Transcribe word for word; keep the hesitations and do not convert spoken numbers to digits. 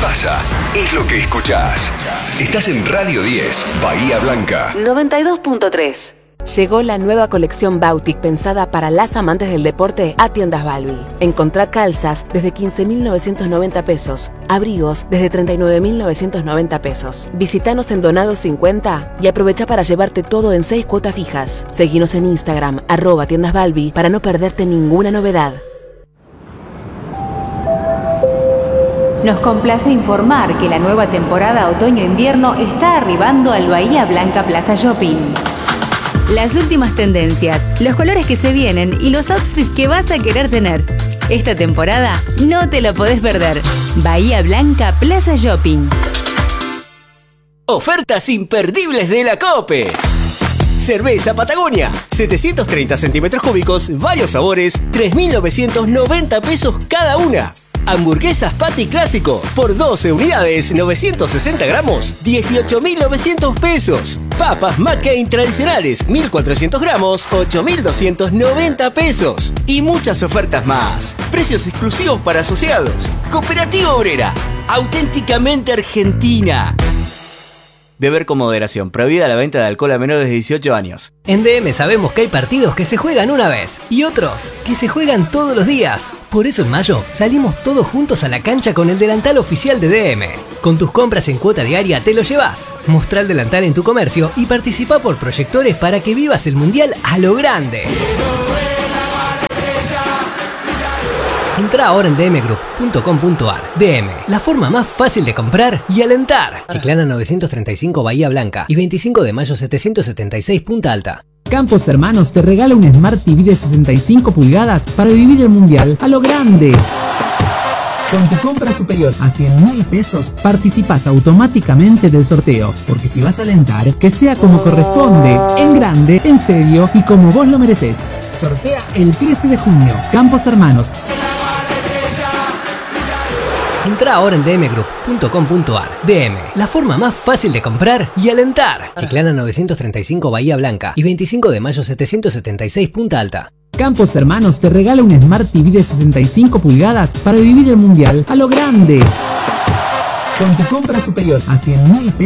pasa es lo que escuchás. Estás en Radio diez, Bahía Blanca. noventa y dos punto tres. Llegó la nueva colección Bautic pensada para las amantes del deporte a Tiendas Balbi. Encontrá calzas desde quince mil novecientos noventa pesos, abrigos desde treinta y nueve mil novecientos noventa pesos. Visítanos en Donado cincuenta y aprovecha para llevarte todo en seis cuotas fijas. Seguinos en Instagram, arroba Tiendas Balbi, para no perderte ninguna novedad. Nos complace informar que la nueva temporada otoño-invierno está arribando al Bahía Blanca Plaza Shopping. Las últimas tendencias, los colores que se vienen y los outfits que vas a querer tener. Esta temporada no te la podés perder. Bahía Blanca Plaza Shopping. Ofertas imperdibles de la COPE. Cerveza Patagonia, setecientos treinta centímetros cúbicos, varios sabores, tres mil novecientos noventa pesos cada una. Hamburguesas Patty Clásico, por doce unidades, novecientos sesenta gramos, dieciocho mil novecientos pesos. Papas McCain tradicionales, mil cuatrocientos gramos, ocho mil doscientos noventa pesos. Y muchas ofertas más. Precios exclusivos para asociados. Cooperativa Obrera, auténticamente argentina. Beber con moderación. Prohibida la venta de alcohol a menores de dieciocho años. En D M sabemos que hay partidos que se juegan una vez y otros que se juegan todos los días. Por eso en mayo salimos todos juntos a la cancha con el delantal oficial de D M. Con tus compras en cuota diaria te lo llevas. Mostrá el delantal en tu comercio y participa por proyectores para que vivas el mundial a lo grande. Entra ahora en d m group punto com punto a r. D M, la forma más fácil de comprar y alentar. Chiclana novecientos treinta y cinco Bahía Blanca y veinticinco de mayo setecientos setenta y seis Punta Alta. Campos Hermanos te regala un Smart T V de sesenta y cinco pulgadas para vivir el mundial a lo grande. Con tu compra superior a cien mil pesos, participas automáticamente del sorteo. Porque si vas a alentar, que sea como corresponde, en grande, en serio y como vos lo mereces. Sortea el trece de junio. Campos Hermanos. Entra ahora en d m group punto com punto a r. D M, la forma más fácil de comprar y alentar. Chiclana novecientos treinta y cinco Bahía Blanca y veinticinco de mayo setecientos setenta y seis Punta Alta. Campos Hermanos te regala un Smart T V de sesenta y cinco pulgadas para vivir el mundial a lo grande. Con tu compra superior a cien mil pesos.